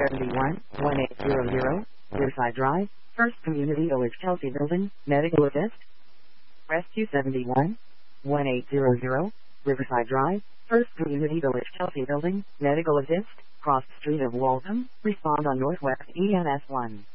271, 1800, Riverside Drive, First Community Village, Chelsea Building, Medical Assist. Rescue 71, 1800, Riverside Drive, First Community Village, Chelsea Building, Medical Assist, cross the street of Waltham, respond on Northwest EMS 1.